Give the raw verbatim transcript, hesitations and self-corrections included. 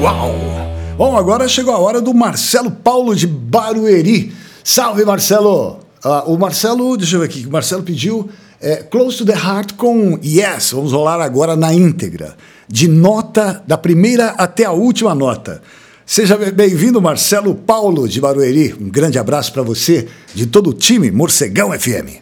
Uau! Bom, agora chegou a hora do Marcelo Paulo de Barueri. Salve, Marcelo! Ah, o Marcelo, deixa eu ver aqui, o Marcelo pediu é, Close to the Heart com Yes. Vamos rolar agora na íntegra, de nota, da primeira até a última nota. Seja bem-vindo, Marcelo Paulo de Barueri. Um grande abraço para você, de todo o time Morcegão F M.